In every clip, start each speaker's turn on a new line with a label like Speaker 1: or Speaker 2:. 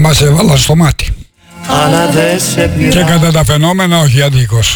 Speaker 1: Μας έβαλαν στο μάτι. Και κατά τα φαινόμενα όχι αδίκως.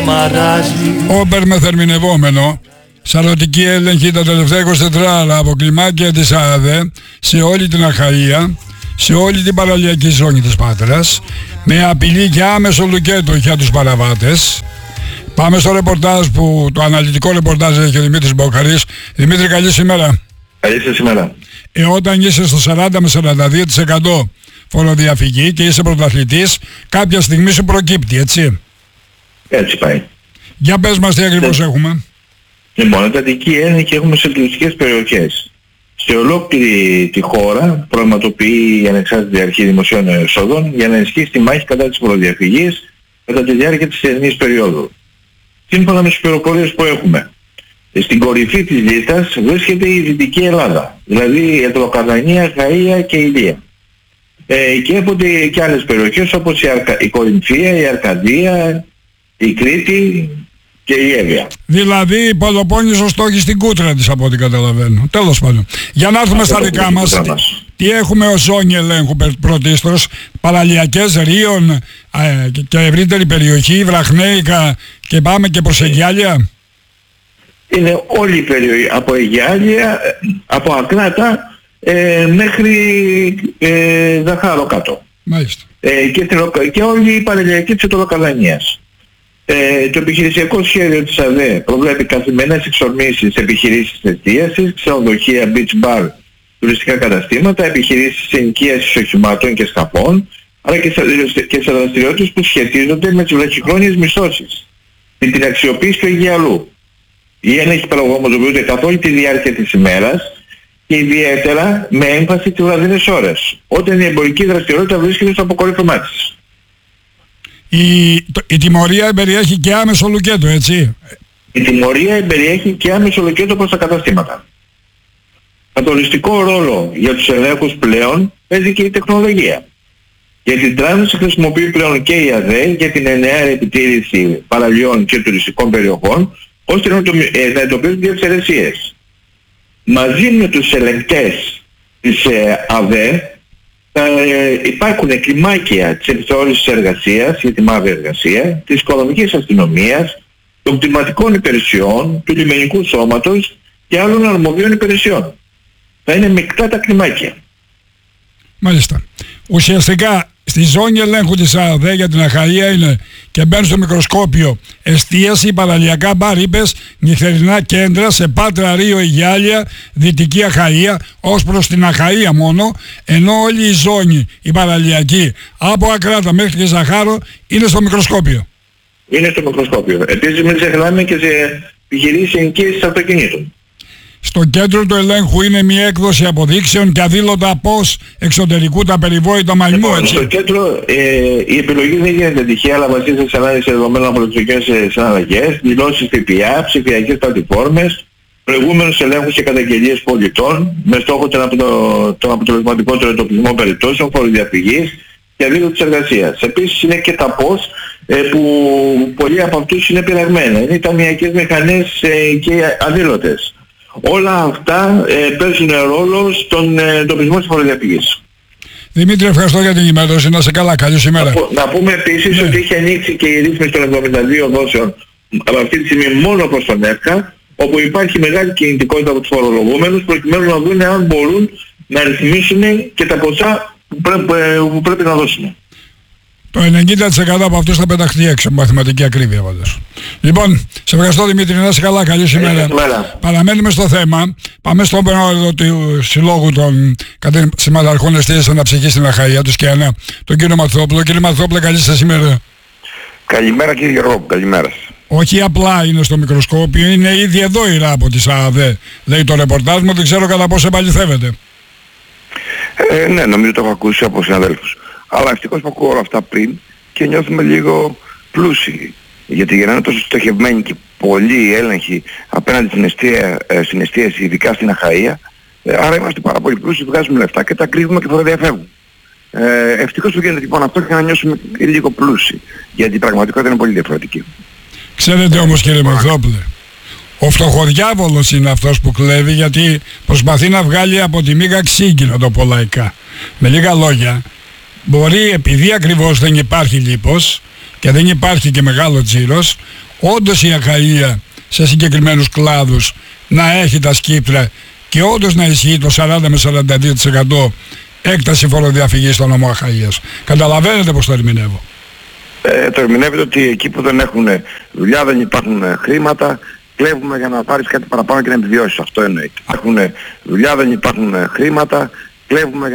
Speaker 1: Όπερ με θερμινευόμενο, σαρωτική έλεγχη τα τελευταία 24 ώρα από κλιμάκια της ΑΑΔΕ σε όλη την Αχαΐα, σε όλη την παραλιακή ζώνη της Πάτρας, με απειλή και άμεσο λουκέτο για τους παραβάτες. Πάμε στο ρεπορτάζ το αναλυτικό ρεπορτάζ έχει ο Δημήτρης Μπόκαρης. Δημήτρη, καλή σήμερα.
Speaker 2: Καλή σας σήμερα.
Speaker 1: Όταν είσαι στο 40 με 42% φοροδιαφυγή και είσαι πρωταθλητής, κάποια στιγμή σου προκύπτει, έτσι.
Speaker 2: Έτσι πάει.
Speaker 1: Για πες μας τι ακριβώς έχουμε.
Speaker 2: Λοιπόν, εντατική έλεγχη έχουμε σε τουριστικές περιοχές. Σε ολόκληρη τη χώρα πραγματοποιεί η Ανεξάρτητη Αρχή Δημοσίων Εσόδων για να ενισχύσει τη μάχη κατά της φοροδιαφυγής κατά τη διάρκεια της θερινής περίοδου. Σύμφωνα με τις πληροφορίες που έχουμε, στην κορυφή της λίστας βρίσκεται η Δυτική Ελλάδα, δηλαδή η Εδροκαρδανία, Χαΐα και η Ηλία. Και έρχονται και άλλες περιοχές όπως η Κορινθία, η Αρκαδία, η Κρήτη και η Εύβοια.
Speaker 1: Δηλαδή η Πελοπόννησος το έχει στην κούτρα της από ό,τι καταλαβαίνω. Τέλος πάντων. Για να έρθουμε στα δικά μας, τι έχουμε ως ζώνη ελέγχου πρωτίστως, παραλιακές, Ρίων και ευρύτερη περιοχή, Βραχνέικα και πάμε και προς Αιγιάλια.
Speaker 2: Είναι όλη η περιοχή από Αιγιάλια, από Ακράτα μέχρι Ζαχάρο κάτω.
Speaker 1: Μάλιστα.
Speaker 2: Και όλη η παραλιακή της Ετωλοκαρδανίας. Το επιχειρησιακό σχέδιο της ΑΔΕ προβλέπει καθημερινές εξορμήσεις επιχειρήσεις εστίασης, ξενοδοχεία, beach bar, τουριστικά καταστήματα, επιχειρήσεις ενοικίασης οχημάτων και σκαφών, αλλά και σε δραστηριότητες που σχετίζονται με τις βραχυχρόνιες μισθώσεις και την αξιοποίηση του Αιγιαλού. Οι έλεγχοι πραγματοποιούνται καθ' όλη τη διάρκεια της ημέρας και ιδιαίτερα με έμφαση τις βραδινές ώρες, όταν η εμπορική δραστηριότητα βρίσκεται στο αποκορύφωμά της.
Speaker 1: Η τιμωρία περιέχει και άμεσο λουκέτο, έτσι.
Speaker 2: Η τιμωρία περιέχει και άμεσο λουκέτο προς τα καταστήματα. Καθοριστικό ρόλο για τους ελέγχους πλέον παίζει και η τεχνολογία. Για την τράπεζα χρησιμοποιεί πλέον και η ΑΔΕ για την εννέα επιτήρηση παραλιών και τουριστικών περιοχών, ώστε να εντοπίζουν διευκαιρεσίες. Μαζί με τους ελεγκτές της ΑΔΕ υπάρχουν κλιμάκια της επιθεώρησης εργασίας για τη μαύρη εργασία, της οικονομικής αστυνομίας, των κτηματικών υπηρεσιών, του λιμενικού σώματος και άλλων αρμοδίων υπηρεσιών. Θα είναι μεικτά τα κλιμάκια.
Speaker 1: Μάλιστα. Ουσιαστικά στη ζώνη ελέγχου της ΑΔΕ για την Αχαΐα είναι και μπαίνουν στο μικροσκόπιο εστίαση, παραλιακά μπαρ, είπες, νυχτερινά κέντρα σε Πάτρα, Ρίο, Αιγιάλια, Δυτική Αχαΐα, ως προς την Αχαΐα μόνο, ενώ όλη η ζώνη, η παραλιακή, από Ακράτα μέχρι και Ζαχάρο, είναι στο μικροσκόπιο.
Speaker 2: Είναι στο μικροσκόπιο. Επίσης μην ξεχνάμε και σε επιχειρήσεις ενοικίασης αυτοκινήτων.
Speaker 1: Στο κέντρο του ελέγχου είναι μια έκδοση αποδείξεων και αδήλωτα πώς εξωτερικού τα περιβόητα μαϊμού, έτσι.
Speaker 2: Στο κέντρο η επιλογή δεν γίνεται τυχαία, αλλά βασίζεται σε ανάλυση δεδομένων από τις συναλλαγές, δηλώσεις ΦΠΑ, ψηφιακές πλατφόρμες, προηγούμενους ελέγχους και καταγγελίες πολιτών, με στόχο τον αποτελεσματικότερο εντοπισμό περιπτώσεων, φοροδιαφυγής και αδήλωτης εργασίας. Επίσης είναι και τα πώς που πολλοί από αυτούς είναι πειραγμένα. Είναι οι ταμιακές μηχανές και αδήλωτες. Όλα αυτά παίζουν ρόλο στον εντοπισμό της φοροδιαφυγής.
Speaker 1: Δημήτρη, ευχαριστώ για την ενημέρωση. Να σε καλά, καλή σήμερα.
Speaker 2: Να πούμε επίσης ότι έχει ανοίξει και η ρύθμιση των 72 δόσεων από αυτή τη στιγμή μόνο προς τον ΕΦΚΑ, όπου υπάρχει μεγάλη κινητικότητα από τους φορολογούμενους προκειμένου να δουν αν μπορούν να ρυθμίσουν και τα ποσά που πρέπει να δώσουν.
Speaker 1: Το 90% από αυτούς θα πεταχτεί έξω, μαθηματική ακρίβεια πάντως. Λοιπόν, σε ευχαριστώ Δημήτρη, να είσαι καλά, καλή σήμερα. Παραμένουμε στο θέμα. Πάμε στον πρόεδρο του Συλλόγου των Συμμεταρχών Εστίασης Αναψυχής στην Αχαΐα, του ΣΚΕΑΝΑ, τον κύριο Μαθόπουλο. Κύριε Μαθόπουλο, καλή σας σήμερα.
Speaker 3: Καλημέρα κύριε Γιώργο, καλημέρα.
Speaker 1: Όχι απλά είναι στο μικροσκόπιο, είναι ήδη εδώ η ΡΑΠΟ της ΑΑΔΕ. Λέει το ρεπορτάζ μου, δεν ξέρω κατά πόσο επαληθεύεται.
Speaker 3: Ναι, νομίζω το έχω ακούσει από συναδέλφους. Αλλά ευτυχώς που ακούω όλα αυτά πριν και νιώθουμε λίγο πλούσιοι. Γιατί για να είναι τόσο στοχευμένοι και πολλοί έλεγχοι απέναντι στην εστίαση, ειδικά στην Αχαΐα, άρα είμαστε πάρα πολύ πλούσιοι, βγάζουμε λεφτά και τα κρύβουμε και φοροδιαφεύγουμε. Ευτυχώς που γίνεται λοιπόν αυτό και να νιώσουμε λίγο πλούσιοι. Γιατί η πραγματικότητα είναι πολύ διαφορετική.
Speaker 1: Ξέρετε όμως κύριε Μαθόπουλε, ο φτωχοδιάβολος είναι αυτός που κλέβει, γιατί προσπαθεί να βγάλει από τη μίγα ξύγκι, να το πω λαϊκά. Με λίγα λόγια, μπορεί, επειδή ακριβώς δεν υπάρχει λίπος και δεν υπάρχει και μεγάλο τζίρος, όντως η Αχαΐα σε συγκεκριμένους κλάδους να έχει τα σκύπτρα και όντως να ισχύει το 40 με 42% έκταση φοροδιαφυγής στο νομό Αχαΐας. Καταλαβαίνετε πως το ερμηνεύω?
Speaker 3: Το ερμηνεύεται ότι εκεί που δεν έχουν δουλειά, δεν υπάρχουν χρήματα, κλέβουμε για να πάρεις κάτι παραπάνω και να επιβιώσεις. Αυτό εννοείται. Έχουν δουλειά, δεν υπάρχουν χρήματα, κλέβουμε